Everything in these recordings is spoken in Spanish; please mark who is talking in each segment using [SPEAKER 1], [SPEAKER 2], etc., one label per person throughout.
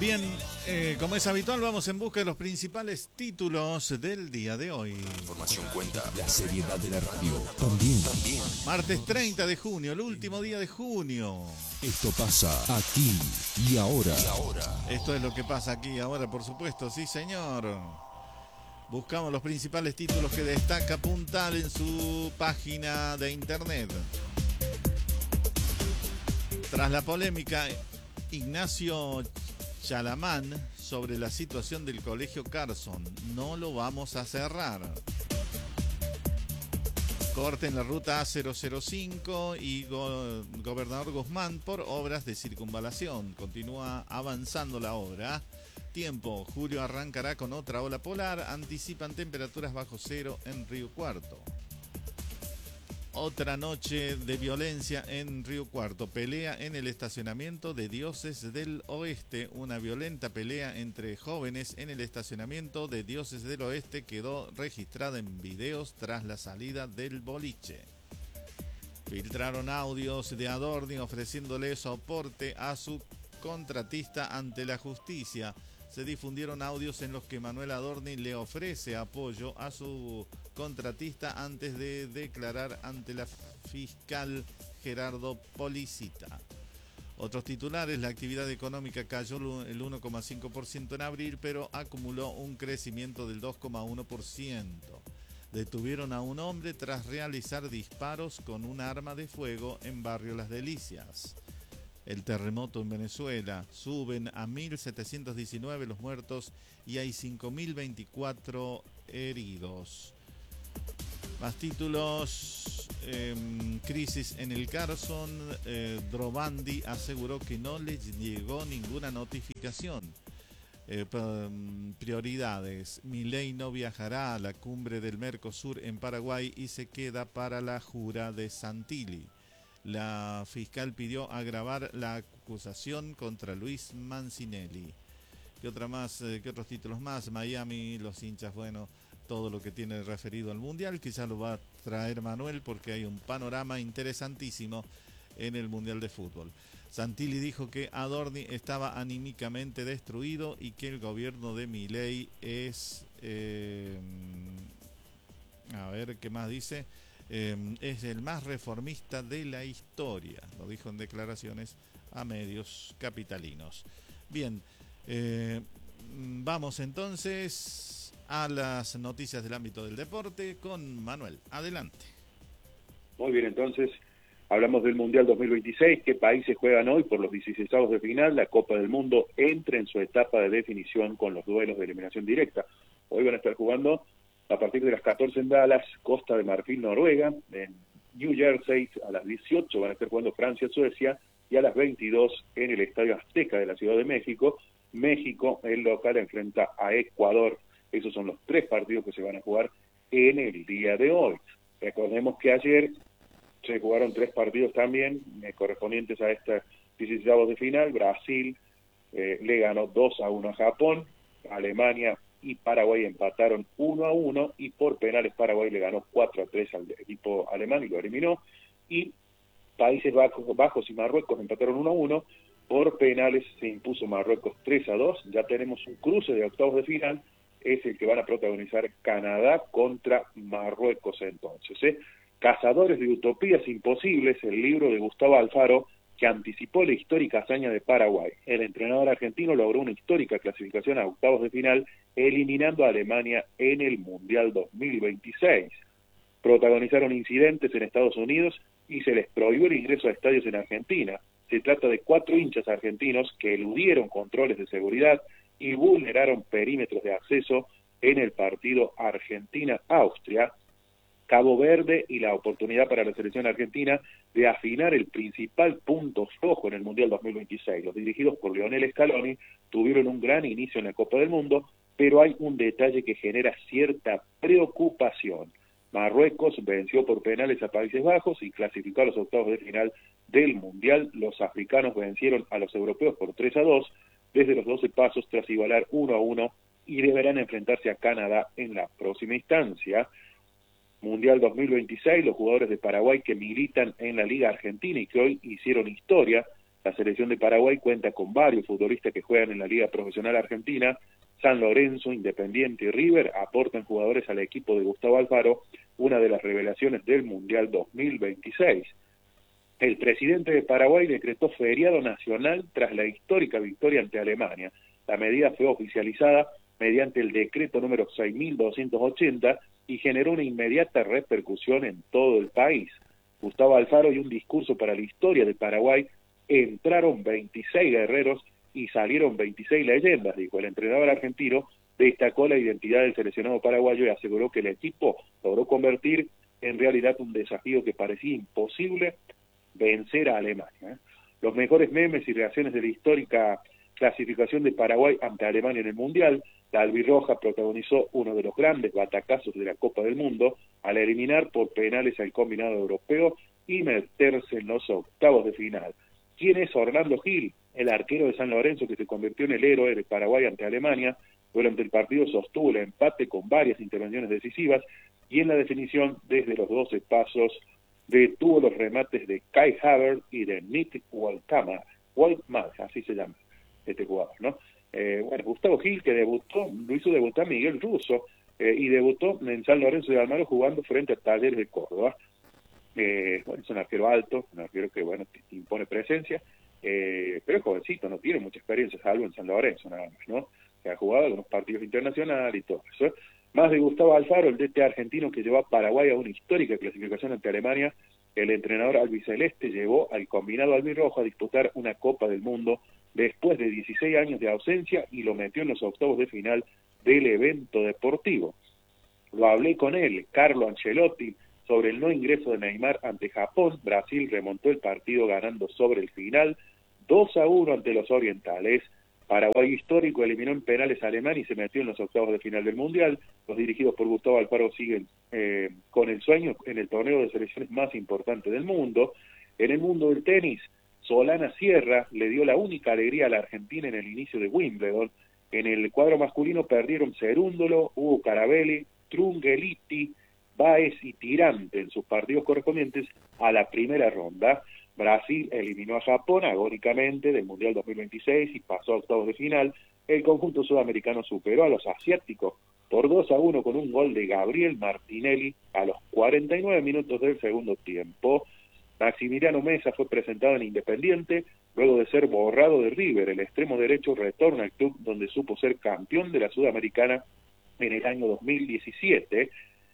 [SPEAKER 1] Bien, como es habitual, vamos en busca de los principales títulos del día de hoy.
[SPEAKER 2] La información cuenta, la seriedad de la radio también.
[SPEAKER 1] Martes 30 de junio, el último día de junio.
[SPEAKER 2] Esto pasa aquí y ahora.
[SPEAKER 1] Esto es lo que pasa aquí y ahora, por supuesto, sí señor. Buscamos los principales títulos que destaca Puntal en su página de internet. Tras la polémica, Ignacio Chalamán sobre la situación del colegio Carson. No lo vamos a cerrar. Corte en la ruta A005 y Gobernador Guzmán por obras de circunvalación. Continúa avanzando la obra. Tiempo, julio arrancará con otra ola polar. Anticipan temperaturas bajo cero en Río Cuarto. Otra noche de violencia en Río Cuarto. Pelea en el estacionamiento de Dioses del Oeste. Una violenta pelea entre jóvenes en el estacionamiento de Dioses del Oeste quedó registrada en videos tras la salida del boliche. Filtraron audios de Adorni ofreciéndole soporte a su contratista ante la justicia. Se difundieron audios en los que Manuel Adorni le ofrece apoyo a su contratista antes de declarar ante la fiscal Gerardo Policita. Otros titulares: la actividad económica cayó el 1,5% en abril, pero acumuló un crecimiento del 2,1%. Detuvieron a un hombre tras realizar disparos con un arma de fuego en barrio Las Delicias. El terremoto en Venezuela. Suben a 1.719 los muertos y hay 5.024 heridos. Más títulos. Crisis en el Carson. Drobandi aseguró que no le llegó ninguna notificación. Prioridades. Milei no viajará a la cumbre del Mercosur en Paraguay y se queda para la jura de Santilli. La fiscal pidió agravar la acusación contra Luis Mancinelli. ¿Qué otros títulos más? Miami, los hinchas, bueno, todo lo que tiene referido al Mundial. Quizás lo va a traer Manuel porque hay un panorama interesantísimo en el Mundial de Fútbol. Santilli dijo que Adorni estaba anímicamente destruido y que el gobierno de Milei es... a ver, ¿qué más dice? Es el más reformista de la historia, lo dijo en declaraciones a medios capitalinos. Bien, vamos entonces a las noticias del ámbito del deporte con Manuel. Adelante.
[SPEAKER 3] Muy bien, entonces hablamos del Mundial 2026. ¿Qué países juegan hoy por los 16avos de final? La Copa del Mundo entra en su etapa de definición con los duelos de eliminación directa. Hoy van a estar jugando a partir de las 14 en Dallas, Costa de Marfil, Noruega. En New Jersey a las 18 van a estar jugando Francia, Suecia, y a las 22 en el Estadio Azteca de la Ciudad de México. México, el local, enfrenta a Ecuador. Esos son los 3 partidos que se van a jugar en el día de hoy. Recordemos que ayer se jugaron 3 partidos también correspondientes a esta 16avos de final. Brasil le ganó 2-1 a Japón. Alemania y Paraguay empataron 1-1 y por penales Paraguay le ganó 4-3 al equipo alemán y lo eliminó. Y Países Bajos y Marruecos empataron 1-1. Por penales se impuso Marruecos 3-2. Ya tenemos un cruce de octavos de final. Es el que van a protagonizar Canadá contra Marruecos entonces. Cazadores de utopías imposibles, el libro de Gustavo Alfaro, que anticipó la histórica hazaña de Paraguay. El entrenador argentino logró una histórica clasificación a octavos de final, eliminando a Alemania en el Mundial 2026. Protagonizaron incidentes en Estados Unidos y se les prohibió el ingreso a estadios en Argentina. Se trata de 4 hinchas argentinos que eludieron controles de seguridad y vulneraron perímetros de acceso en el partido Argentina-Austria. Cabo Verde y la oportunidad para la selección argentina de afinar el principal punto flojo en el Mundial 2026. Los dirigidos por Lionel Scaloni tuvieron un gran inicio en la Copa del Mundo, pero hay un detalle que genera cierta preocupación. Marruecos venció por penales a Países Bajos y clasificó a los octavos de final del Mundial. Los africanos vencieron a los europeos por 3-2 desde los 12 pasos tras igualar 1-1 y deberán enfrentarse a Canadá en la próxima instancia. Mundial 2026, los jugadores de Paraguay que militan en la Liga Argentina y que hoy hicieron historia La selección de Paraguay cuenta con varios futbolistas que juegan en la Liga Profesional Argentina. San Lorenzo, Independiente y River aportan jugadores al equipo de Gustavo Alfaro, una de las revelaciones del Mundial 2026. El presidente de Paraguay decretó feriado nacional tras la histórica victoria ante Alemania. La medida fue oficializada mediante el decreto número 6.280 y generó una inmediata repercusión en todo el país. Gustavo Alfaro y un discurso para la historia de Paraguay: entraron 26 guerreros y salieron 26 leyendas, dijo el entrenador argentino. Destacó la identidad del seleccionado paraguayo y aseguró que el equipo logró convertir en realidad un desafío que parecía imposible, vencer a Alemania. Los mejores memes y reacciones de la histórica clasificación de Paraguay ante Alemania en el Mundial. La albirroja protagonizó uno de los grandes batacazos de la Copa del Mundo al eliminar por penales al combinado europeo y meterse en los octavos de final. ¿Quién es Orlando Gil? El arquero de San Lorenzo, que se convirtió en el héroe de Paraguay ante Alemania. Durante el partido sostuvo el empate con varias intervenciones decisivas y en la definición desde los 12 pasos detuvo los remates de Kai Havertz y de Nick Waltmar, así se llama este jugador, ¿no? Gustavo Gil, que debutó, lo hizo debutar Miguel Russo, y debutó en San Lorenzo de Almagro jugando frente a Talleres de Córdoba. Es un arquero alto, un arquero que, impone presencia, pero es jovencito, no tiene mucha experiencia, salvo en San Lorenzo nada más, ¿no? Que ha jugado algunos partidos internacionales y todo eso. Más de Gustavo Alfaro, el DT argentino que llevó a Paraguay a una histórica clasificación ante Alemania, el entrenador albiceleste llevó al combinado albirrojo a disputar una Copa del Mundo después de 16 años de ausencia y lo metió en los octavos de final del evento deportivo. Lo hablé con él, Carlo Ancelotti, sobre el no ingreso de Neymar ante Japón. Brasil remontó el partido ganando sobre el final 2-1 ante los orientales. Paraguay histórico eliminó en penales a Alemania y se metió en los octavos de final del Mundial. Los dirigidos por Gustavo Alfaro siguen con el sueño en el torneo de selecciones más importante del mundo. En el mundo del tenis, Solana Sierra le dio la única alegría a la Argentina en el inicio de Wimbledon. En el cuadro masculino perdieron Cerúndolo, Hugo Carabelli, Trungeliti, Baez y Tirante en sus partidos correspondientes a la primera ronda. Brasil eliminó a Japón agónicamente del Mundial 2026 y pasó a octavos de final. El conjunto sudamericano superó a los asiáticos por 2-1 con un gol de Gabriel Martinelli a los 49 minutos del segundo tiempo. Maximiliano Mesa fue presentado en Independiente luego de ser borrado de River. El extremo derecho retorna al club donde supo ser campeón de la Sudamericana en el año 2017.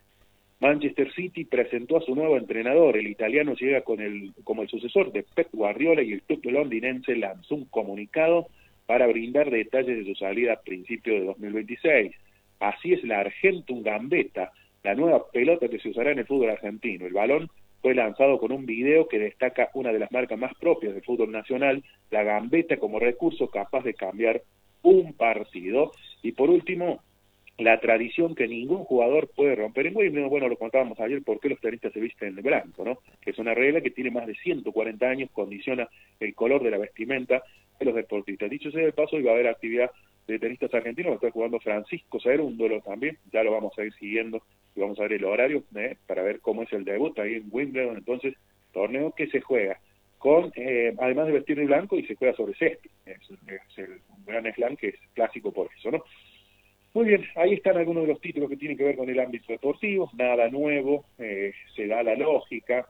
[SPEAKER 3] Manchester City presentó a su nuevo entrenador. El italiano llega como el sucesor de Pep Guardiola y el club londinense lanzó un comunicado para brindar detalles de su salida a principios de 2026. Así es la Argentum Gambetta, la nueva pelota que se usará en el fútbol argentino. El balón fue lanzado con un video que destaca una de las marcas más propias del fútbol nacional, la gambeta como recurso capaz de cambiar un partido. Y por último, la tradición que ningún jugador puede romper en Wimbledon. Lo contábamos ayer, por qué los tenistas se visten de blanco, ¿no? Que es una regla que tiene más de 140 años, condiciona el color de la vestimenta de los deportistas. Dicho sea de paso, iba a haber actividad de tenistas argentinos, está jugando Francisco Cerúndolo también, ya lo vamos a ir siguiendo y vamos a ver el horario para ver cómo es el debut ahí en Wimbledon. Entonces, torneo que se juega con, además de vestir de blanco, y se juega sobre césped, es el gran slam que es clásico por eso, ¿no? Muy bien, ahí están algunos de los títulos que tienen que ver con el ámbito deportivo, nada nuevo, se da la lógica,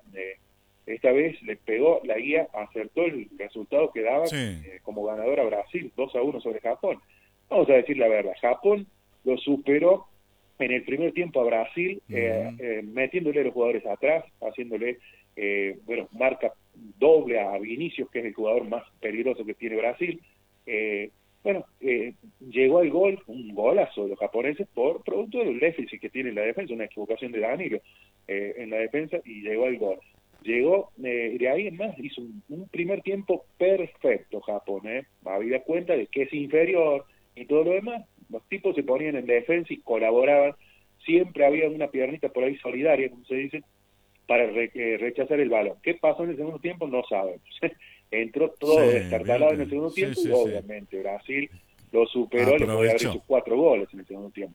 [SPEAKER 3] esta vez le pegó la guía, acertó el resultado que daba como ganador a Brasil, 2-1 sobre Japón. Vamos a decir la verdad, Japón lo superó en el primer tiempo a Brasil, metiéndole a los jugadores atrás, haciéndole, marca doble a Vinicius, que es el jugador más peligroso que tiene Brasil. Llegó al gol, un golazo de los japoneses por producto del déficit que tiene en la defensa, una equivocación de Danilo en la defensa, y llegó al gol. Llegó, de ahí en más, hizo un primer tiempo perfecto Japón, habida cuenta de que es inferior y todo lo demás. Los tipos se ponían en defensa y colaboraban, siempre había una piernita por ahí solidaria, como se dice, para rechazar el balón. ¿Qué pasó en el segundo tiempo? No sabemos. Entró todo destartalado en el segundo tiempo y obviamente Brasil lo superó, le podía haber hecho 4 goles en el segundo tiempo.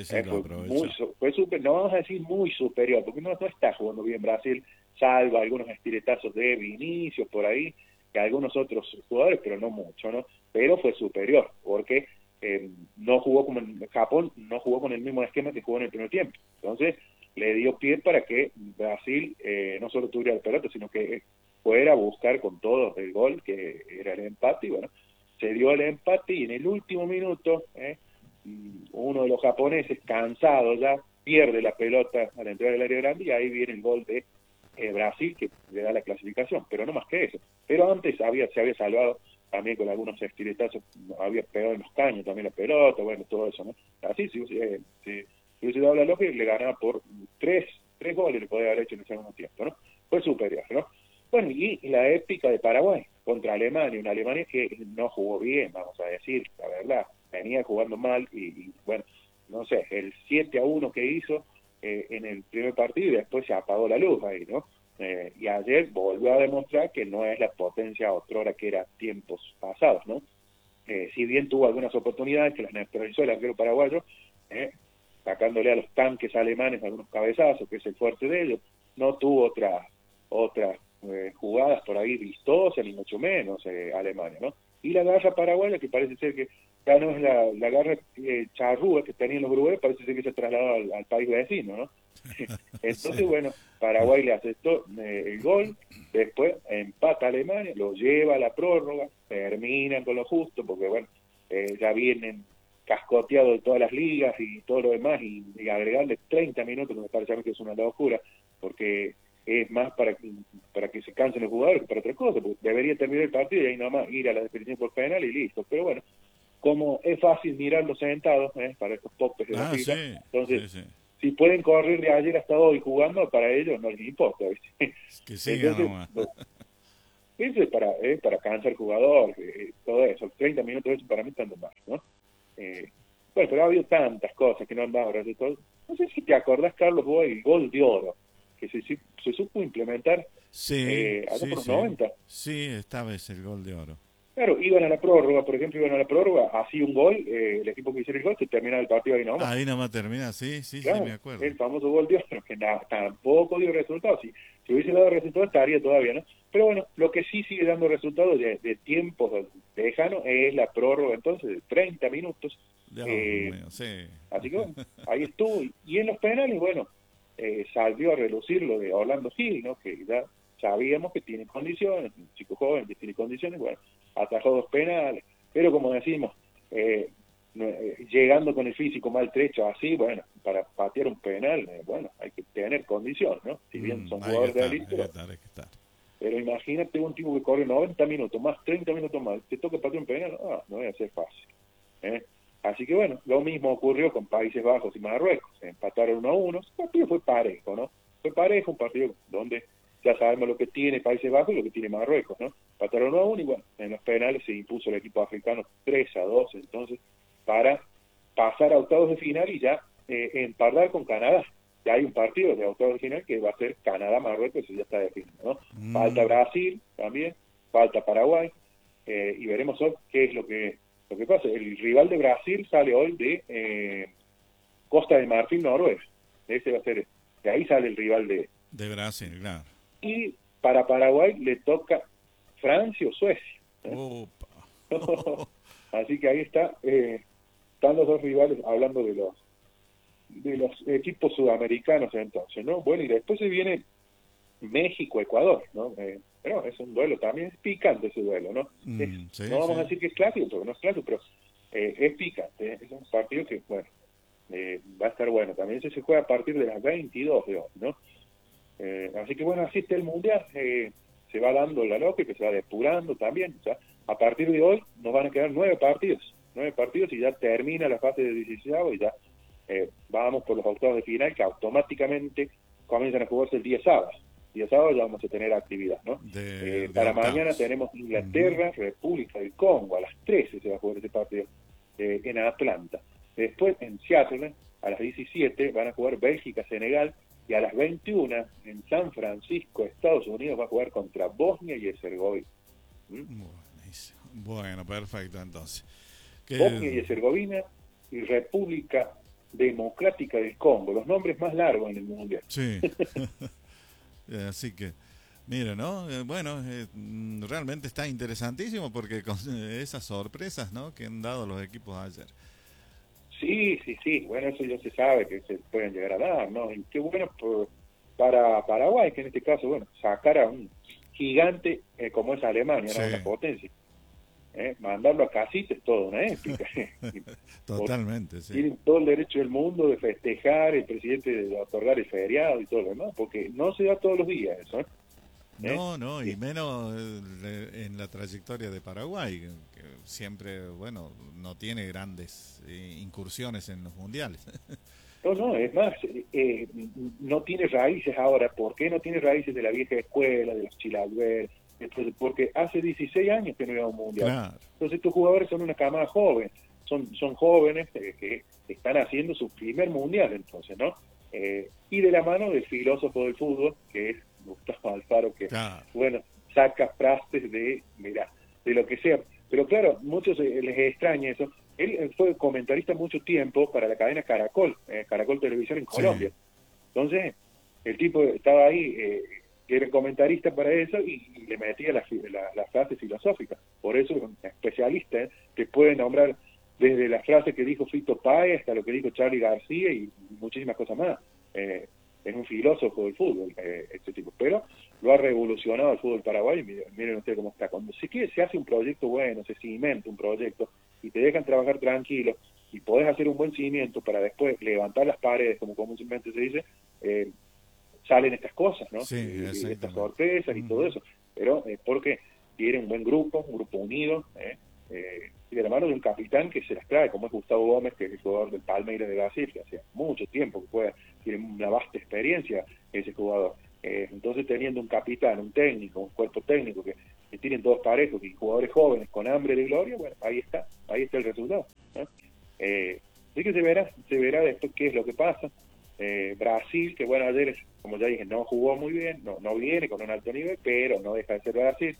[SPEAKER 3] No vamos a decir muy superior, porque no está jugando bien Brasil, salvo algunos estiletazos de Vinicius por ahí, que algunos otros jugadores, pero no mucho, ¿no? Pero fue superior, porque no jugó como en Japón, no jugó con el mismo esquema que jugó en el primer tiempo. Entonces, le dio pie para que Brasil no solo tuviera el pelota, sino que fuera a buscar con todo el gol, que era el empate, y bueno, se dio el empate, y en el último minuto, uno de los japoneses, cansado ya, pierde la pelota al entrar al área grande, y ahí viene el gol de Brasil, que le da la clasificación, pero no más que eso. Pero antes se había salvado también con algunos estiletazos, había pegado en los caños también la pelota, bueno, todo eso, ¿no? Así, si hubiese dado la lógica, le ganaba por tres goles, le podía haber hecho en el segundo tiempo, ¿no? Fue superior, ¿no? Bueno, y la épica de Paraguay contra Alemania, una Alemania que no jugó bien, vamos a decir, la verdad, venía jugando mal, y bueno, no sé, el 7-1 que hizo en el primer partido, y después se apagó la luz ahí, ¿no? Y ayer volvió a demostrar que no es la potencia otrora que era tiempos pasados, ¿no? Si bien tuvo algunas oportunidades que las neutralizó el arquero paraguayo, sacándole a los tanques alemanes algunos cabezazos, que es el fuerte de ellos, no tuvo otras jugadas por ahí vistosas, ni mucho menos Alemania, ¿no? Y la garra paraguaya, que parece ser que ya no es la garra charrúa que tenían los uruguayos, parece ser que se trasladó al país vecino, ¿no? Entonces, sí. Bueno, Paraguay le aceptó el gol, después empata a Alemania, lo lleva a la prórroga, terminan con lo justo, porque bueno, ya vienen cascoteados de todas las ligas y todo lo demás, y agregarle 30 minutos, me parece a mí que es una locura, porque es más para que se cansen los jugadores que para otra cosa, porque debería terminar el partido y ahí nomás ir a la definición por penal y listo. Pero bueno, como es fácil mirarlos sentados, para estos popes de la FIFA,
[SPEAKER 1] sí,
[SPEAKER 3] entonces
[SPEAKER 1] sí.
[SPEAKER 3] si pueden correr de ayer hasta hoy jugando, para ellos no les importa, ¿viste?
[SPEAKER 1] Que sigan nomás.
[SPEAKER 3] Eso es para cansar al jugador, todo eso, 30 minutos eso para mí están de más, ¿no? Bueno, pero ha habido tantas cosas que no han dado resultados. No sé si te acordás, Carlos, vos, el gol de oro, que se supo implementar allá por los 90.
[SPEAKER 1] Sí, esta vez el gol de oro.
[SPEAKER 3] Claro, iban a la prórroga, por ejemplo, así un gol, el equipo que hiciera el gol se termina el partido ahí nomás.
[SPEAKER 1] Ahí nomás termina, sí,
[SPEAKER 3] claro,
[SPEAKER 1] sí, me acuerdo.
[SPEAKER 3] El famoso gol de oro, que tampoco dio resultados. Si hubiese dado resultados estaría todavía, ¿no? Pero bueno, lo que sí sigue dando resultados de tiempos lejanos es la prórroga, entonces, de 30 minutos.
[SPEAKER 1] Sí.
[SPEAKER 3] Así que bueno, ahí estuvo. Y en los penales, bueno, salió a relucir lo de Orlando Gil, ¿no? Que ya sabíamos que tiene condiciones, un chico joven que tiene condiciones, bueno, atajó 2 penales, pero como decimos, llegando con el físico maltrecho así, bueno, para patear un penal, bueno, hay que tener condición, ¿no? Si bien son jugadores de élite, pero imagínate un tipo que corre 90 minutos más, 30 minutos más, te toca patear un penal, no va a ser fácil. Así que bueno, lo mismo ocurrió con Países Bajos y Marruecos, empataron 1-1, el partido fue parejo, ¿no? Fue parejo, un partido donde ya sabemos lo que tiene Países Bajos y lo que tiene Marruecos, ¿no? Empataron 1-1 y bueno, en los penales se impuso el equipo africano 3-2, entonces, para pasar a octavos de final y ya empardar con Canadá. Ya hay un partido de octavos de final que va a ser Canadá-Marruecos, y ya está definido, ¿no? Falta Brasil también, falta Paraguay, y veremos hoy qué es lo que pasa. El rival de Brasil sale hoy de Costa de Marfil, Noruega. Ese va a ser, de ahí sale el rival de
[SPEAKER 1] Brasil, claro.
[SPEAKER 3] Y para Paraguay le toca Francia o Suecia. Así que ahí están los dos rivales, hablando de los equipos sudamericanos entonces, ¿no? Bueno, y después se viene México-Ecuador, ¿no? Pero es un duelo, también es picante ese duelo, ¿no? No vamos a decir que es clásico, porque no es clásico, pero es picante, es un partido que, bueno, va a estar bueno. También se juega a partir de las 22 de hoy, ¿no? Así que bueno, así está el Mundial, se va dando la loca, que se va depurando también. O sea, a partir de hoy nos van a quedar 9 partidos y ya termina la fase de 16 y ya vamos por los octavos de final, que automáticamente comienzan a jugarse el día sábado. El día sábado ya vamos a tener actividad, ¿no? Para mañana tenemos Inglaterra, República del Congo, a las 13 se va a jugar ese partido en Atlanta. Después en Seattle, a las 17 van a jugar Bélgica, Senegal, y a las 21 en San Francisco, Estados Unidos, va a jugar contra Bosnia y Herzegovina.
[SPEAKER 1] Bueno, perfecto, entonces.
[SPEAKER 3] Bosnia y Herzegovina y República Democrática del Congo, los nombres más largos en el Mundial.
[SPEAKER 1] Sí. Así que, Mira, ¿no? Bueno, realmente está interesantísimo porque con esas sorpresas, ¿no? Que han dado los equipos ayer.
[SPEAKER 3] Sí, sí, sí, bueno, eso ya se sabe que se pueden llegar a dar, ¿no? Y qué bueno para Paraguay, que en este caso, bueno, sacar a un gigante como es Alemania,
[SPEAKER 1] Sí,
[SPEAKER 3] ¿no? Una potencia. Mandarlo a casita es toda una épica.
[SPEAKER 1] totalmente, sí.
[SPEAKER 3] Tienen todo el derecho del mundo de festejar, el presidente de otorgar el feriado y todo lo demás, porque no se da todos los días eso, ¿eh?
[SPEAKER 1] No, no, y menos en la trayectoria de Paraguay, que siempre, bueno, no tiene grandes incursiones en los mundiales.
[SPEAKER 3] No, no, es más, no tiene raíces ahora. ¿Por qué no tiene raíces de la vieja escuela, de los Chilaver? Entonces, porque hace 16 años que no iba a un mundial.
[SPEAKER 1] Claro.
[SPEAKER 3] Entonces estos jugadores son una camada joven, son jóvenes que están haciendo su primer mundial, entonces, ¿no? Y de la mano del filósofo del fútbol, que es Gustavo Alfaro, que,
[SPEAKER 1] Claro.
[SPEAKER 3] bueno, saca frases de, mira, de lo que sea. Pero claro, muchos les extraña eso. Él fue comentarista mucho tiempo para la cadena Caracol, Caracol Televisión en Colombia.
[SPEAKER 1] Sí.
[SPEAKER 3] Entonces, el tipo estaba ahí, era comentarista para eso y le metía la frase filosófica. Por eso, un especialista te puede nombrar desde la frase que dijo Fito Páez hasta lo que dijo Charly García y muchísimas cosas más. Es un filósofo del fútbol, este tipo. Pero lo ha revolucionado el fútbol paraguayo. Miren ustedes cómo está. Cuando se hace un proyecto bueno, se cimenta un proyecto y te dejan trabajar tranquilo y podés hacer un buen cimiento para después levantar las paredes, como comúnmente se dice, salen estas cosas, ¿no?
[SPEAKER 1] Sí,
[SPEAKER 3] y estas
[SPEAKER 1] exactamente.
[SPEAKER 3] sorpresas y todo eso. Pero porque tiene un buen grupo, un grupo unido, y de la mano de un capitán que se las trae, como es Gustavo Gómez, que es el jugador del Palmeiras de Brasil, que hace mucho tiempo que tiene una vasta experiencia ese jugador. Entonces, teniendo un capitán, un técnico, un cuerpo técnico que tienen todos parejos y jugadores jóvenes con hambre de gloria, bueno, ahí está el resultado, ¿no? Así que se verá después qué es lo que pasa. Brasil, que bueno, ayer, como ya dije, no jugó muy bien, no viene con un alto nivel, pero no deja de ser Brasil.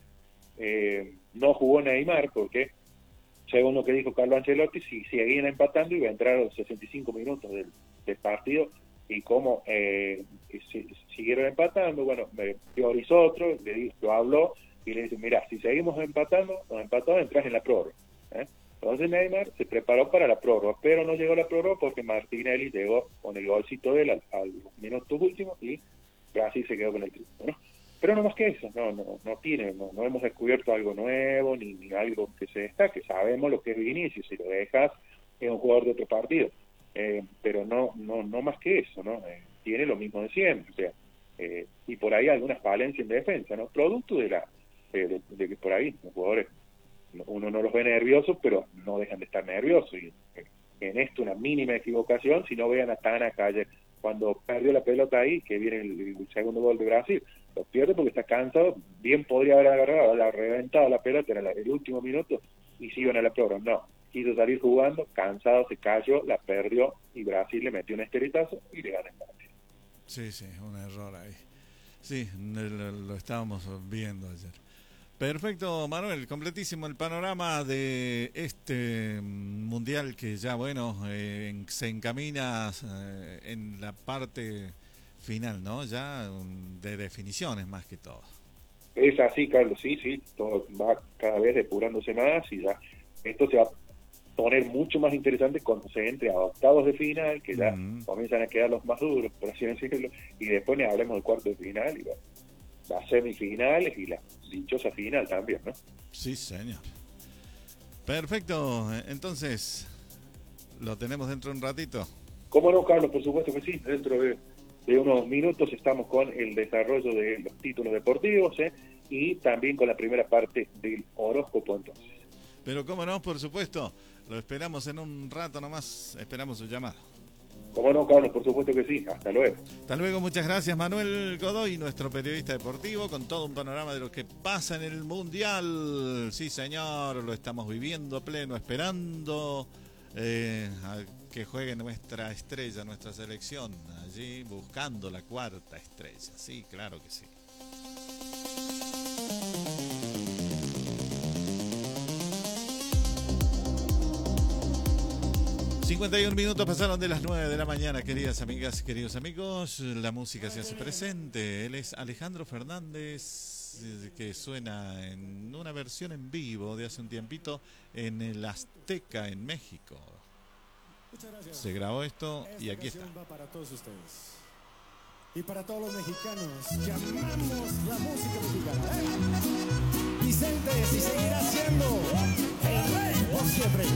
[SPEAKER 3] No jugó Neymar porque, según lo que dijo Carlo Ancelotti, si seguían empatando iba a entrar a los 65 minutos del partido, y como siguieron empatando, bueno, me priorizó otro, lo habló y le dice, mira, si seguimos empatando, entras en la prórroga. Entonces Neymar se preparó para la prórroga, pero no llegó a la prórroga porque Martinelli llegó con el golcito de él al minuto último y Brasil se quedó con el triunfo, ¿no? Pero no más que eso, no hemos descubierto algo nuevo ni algo que se destaque. Sabemos lo que es Vinicius, si lo dejas es un jugador de otro partido, pero no más que eso, ¿no? Tiene lo mismo de siempre, o sea, y por ahí algunas falencias en defensa, ¿no? Producto de que por ahí los jugadores, uno no los ve nerviosos, pero no dejan de estar nerviosos, y en esto una mínima equivocación, si no vean a Tanaka ayer, cuando perdió la pelota ahí, que viene el segundo gol de Brasil, lo pierde porque está cansado, bien podría haber agarrado, la reventado la pelota en el último minuto y se iban a la prórroga. No, quiso salir jugando, cansado, se cayó, la perdió y Brasil le metió un esteritazo y le gana el partido.
[SPEAKER 1] Sí, un error ahí. Sí, lo estábamos viendo ayer. Perfecto, Manuel, completísimo el panorama de este mundial que ya, bueno, se encamina en la parte final, ¿no? Ya de definiciones más que todo.
[SPEAKER 3] Es así, Carlos, sí, todo va cada vez depurándose más y ya esto se va a poner mucho más interesante cuando se entre a octavos de final, que ya comienzan a quedar los más duros, por así decirlo, y después ni hablemos del cuarto de final y las semifinales y la dichosa final también, ¿no?
[SPEAKER 1] Sí, señor. Perfecto, entonces, ¿lo tenemos dentro de un ratito?
[SPEAKER 3] ¿Cómo no, Carlos? Por supuesto que sí. Dentro de unos minutos estamos con el desarrollo de los títulos deportivos, y también con la primera parte del horóscopo, entonces.
[SPEAKER 1] Pero cómo no, por supuesto, lo esperamos en un rato nomás, esperamos su llamada.
[SPEAKER 3] ¿Cómo no, Carlos? Por supuesto que sí. Hasta luego.
[SPEAKER 1] Hasta luego, muchas gracias, Manuel Godoy, nuestro periodista deportivo, con todo un panorama de lo que pasa en el Mundial. Sí, señor, lo estamos viviendo a pleno, esperando a que juegue nuestra estrella, nuestra selección, allí buscando la cuarta estrella. Sí, claro que sí. 51 minutos pasaron de las 9 de la mañana, queridas amigas, queridos amigos. La música se hace presente. Él es Alejandro Fernández, que suena en una versión en vivo de hace un tiempito en el Azteca, en México. Se grabó esto y aquí está.
[SPEAKER 4] Va para todos ustedes. Y para todos los mexicanos que amamos la música mexicana. Vicente, si seguirá siendo el rey por siempre.